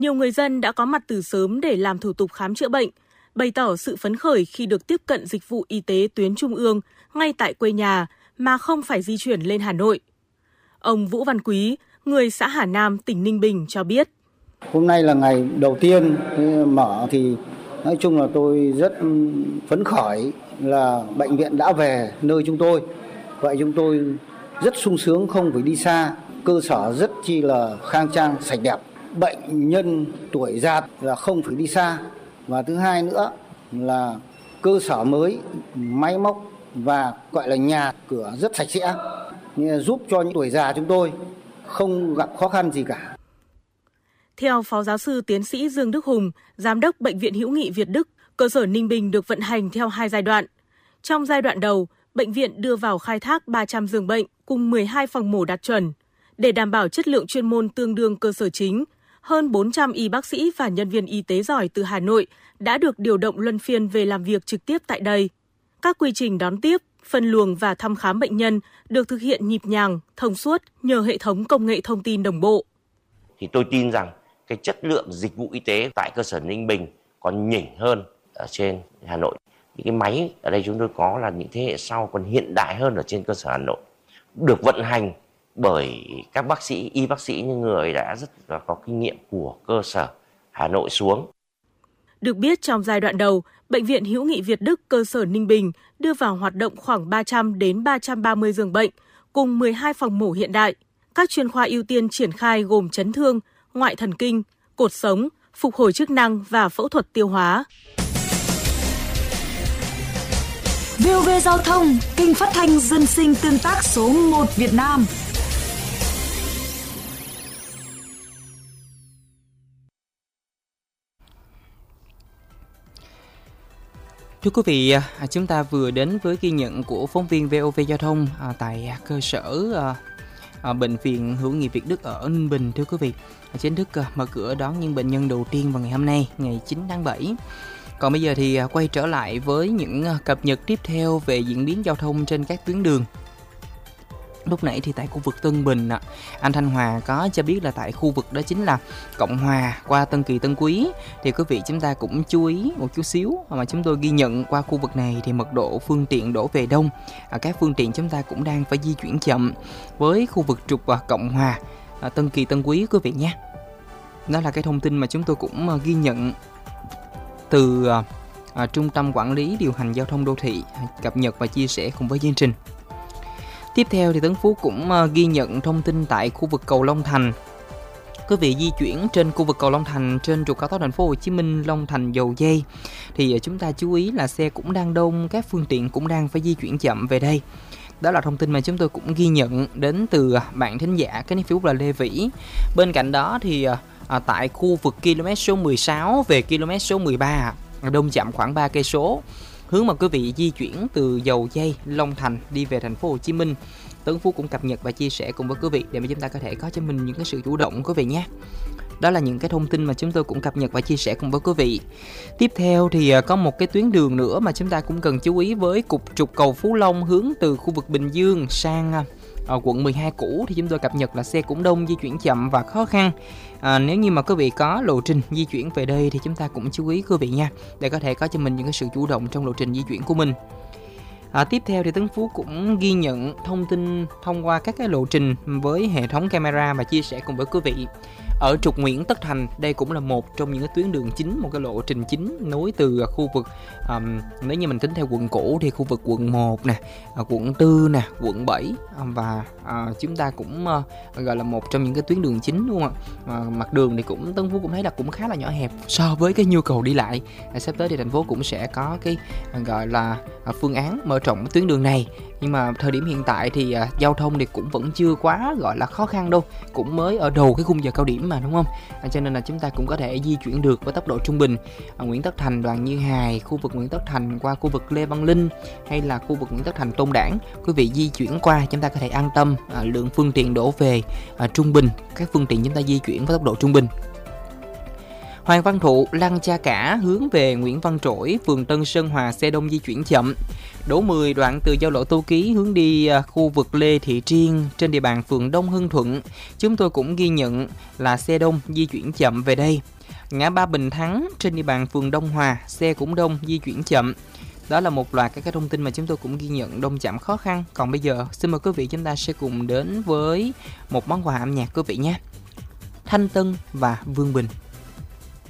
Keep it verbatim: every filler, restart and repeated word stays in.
Nhiều người dân đã có mặt từ sớm để làm thủ tục khám chữa bệnh, bày tỏ sự phấn khởi khi được tiếp cận dịch vụ y tế tuyến trung ương ngay tại quê nhà mà không phải di chuyển lên Hà Nội. Ông Vũ Văn Quý, người xã Hà Nam, tỉnh Ninh Bình cho biết. Hôm nay là ngày đầu tiên mở thì nói chung là tôi rất phấn khởi là bệnh viện đã về nơi chúng tôi. Vậy chúng tôi rất sung sướng không phải đi xa, cơ sở rất chi là khang trang, sạch đẹp. Bệnh nhân tuổi già là không phải đi xa. Và thứ hai nữa là cơ sở mới, máy móc và gọi là nhà cửa rất sạch sẽ, giúp cho những tuổi già chúng tôi không gặp khó khăn gì cả. Theo Phó Giáo sư Tiến sĩ Dương Đức Hùng, Giám đốc Bệnh viện Hữu nghị Việt Đức, cơ sở Ninh Bình được vận hành theo hai giai đoạn. Trong giai đoạn đầu, bệnh viện đưa vào khai thác ba trăm giường bệnh cùng mười hai phòng mổ đạt chuẩn. Để đảm bảo chất lượng chuyên môn tương đương cơ sở chính, hơn bốn trăm y bác sĩ và nhân viên y tế giỏi từ Hà Nội đã được điều động luân phiên về làm việc trực tiếp tại đây. Các quy trình đón tiếp, phân luồng và thăm khám bệnh nhân được thực hiện nhịp nhàng, thông suốt nhờ hệ thống công nghệ thông tin đồng bộ. Thì tôi tin rằng cái chất lượng dịch vụ y tế tại cơ sở Ninh Bình còn nhỉnh hơn ở trên Hà Nội. Những cái máy ở đây chúng tôi có là những thế hệ sau còn hiện đại hơn ở trên cơ sở Hà Nội. Được vận hành bởi các bác sĩ, y bác sĩ những người đã rất là có kinh nghiệm của cơ sở Hà Nội xuống. Được biết trong giai đoạn đầu, Bệnh viện Hữu nghị Việt Đức cơ sở Ninh Bình đưa vào hoạt động khoảng ba trăm đến ba trăm ba mươi giường bệnh cùng mười hai phòng mổ hiện đại. Các chuyên khoa ưu tiên triển khai gồm chấn thương, ngoại thần kinh, cột sống, phục hồi chức năng và phẫu thuật tiêu hóa. vê o vê Giao thông, kênh phát thanh dân sinh tương tác số một Việt Nam. Thưa quý vị, chúng ta vừa đến với ghi nhận của phóng viên vê o vê Giao thông tại cơ sở Bệnh viện Hữu nghị Việt Đức ở Ninh Bình. Thưa quý vị, chính thức mở cửa đón những bệnh nhân đầu tiên vào ngày hôm nay, ngày chín tháng bảy. Còn bây giờ thì quay trở lại với những cập nhật tiếp theo về diễn biến giao thông trên các tuyến đường. Lúc nãy thì tại khu vực Tân Bình, anh Thanh Hòa có cho biết là tại khu vực đó chính là Cộng Hòa qua Tân Kỳ Tân Quý. Thì quý vị chúng ta cũng chú ý một chút xíu mà chúng tôi ghi nhận qua khu vực này thì mật độ phương tiện đổ về đông. Các phương tiện chúng ta cũng đang phải di chuyển chậm với khu vực trục Cộng Hòa, Tân Kỳ Tân Quý quý vị nhé. Đó là cái thông tin mà chúng tôi cũng ghi nhận từ à, Trung tâm Quản lý Điều hành Giao thông Đô thị cập nhật và chia sẻ cùng với chương trình. Tiếp theo thì Tấn Phú cũng uh, ghi nhận thông tin tại khu vực cầu Long Thành. Quý vị di chuyển trên khu vực cầu Long Thành trên trục cao tốc Thành phố Hồ Chí Minh Long Thành Dầu Giây thì uh, chúng ta chú ý là xe cũng đang đông, các phương tiện cũng đang phải di chuyển chậm về đây. Đó là thông tin mà chúng tôi cũng ghi nhận đến từ uh, bạn thính giả cái Facebook là Lê Vĩ. Bên cạnh đó thì uh, uh, tại khu vực km số mười sáu về km số mười ba đông chậm khoảng ba cây số. Hướng mà quý vị di chuyển từ Dầu Giây, Long Thành đi về thành phố Hồ Chí Minh, Tấn Phú cũng cập nhật và chia sẻ cùng với quý vị để mà chúng ta có thể có cho mình những cái sự chủ động quý vị nhé. Đó là những cái thông tin mà chúng tôi cũng cập nhật và chia sẻ cùng với quý vị. Tiếp theo thì có một cái tuyến đường nữa mà chúng ta cũng cần chú ý với cục trục cầu Phú Long hướng từ khu vực Bình Dương sang ở quận mười hai cũ thì chúng tôi cập nhật là xe cũng đông, di chuyển chậm và khó khăn. À, nếu như mà quý vị có lộ trình di chuyển về đây thì chúng ta cũng chú ý quý vị nha, để có thể có cho mình những cái sự chủ động trong lộ trình di chuyển của mình. À, tiếp theo thì Tấn Phú cũng ghi nhận thông tin thông qua các cái lộ trình với hệ thống camera và chia sẻ cùng với quý vị. Ở trục Nguyễn Tất Thành, đây cũng là một trong những cái tuyến đường chính, một cái lộ trình chính nối từ khu vực um, nếu như mình tính theo quận cũ thì khu vực quận một nè, quận tư nè, quận bảy và uh, chúng ta cũng uh, gọi là một trong những cái tuyến đường chính đúng không ạ? Uh, mặt đường thì cũng Tân Phú cũng thấy là cũng khá là nhỏ hẹp so với cái nhu cầu đi lại. Uh, sắp tới thì thành phố cũng sẽ có cái uh, gọi là uh, phương án mở rộng tuyến đường này. Nhưng mà thời điểm hiện tại thì uh, giao thông thì cũng vẫn chưa quá gọi là khó khăn đâu, cũng mới ở đầu cái khung giờ cao điểm mà đúng không? À, cho nên là chúng ta cũng có thể di chuyển được với tốc độ trung bình. À, Nguyễn Tất Thành, Đoàn Như Hài, khu vực Nguyễn Tất Thành qua khu vực Lê Văn Linh hay là khu vực Nguyễn Tất Thành Tôn Đản, quý vị di chuyển qua chúng ta có thể an tâm. À, lượng phương tiện đổ về à, trung bình, các phương tiện chúng ta di chuyển với tốc độ trung bình. Hoàng Văn Thụ lăn cha cả hướng về Nguyễn Văn Trỗi, phường Tân Sơn Hòa xe đông di chuyển chậm. Đỗ mười đoạn từ giao lộ Tô Ký hướng đi khu vực Lê Thị Triên trên địa bàn phường Đông Hưng Thuận. Chúng tôi cũng ghi nhận là xe đông di chuyển chậm về đây. Ngã ba Bình Thắng trên địa bàn phường Đông Hòa, xe cũng đông di chuyển chậm. Đó là một loạt các cái thông tin mà chúng tôi cũng ghi nhận đông chậm khó khăn. Còn bây giờ xin mời quý vị chúng ta sẽ cùng đến với một món quà âm nhạc quý vị nhé. Thanh Tân và Vương Bình.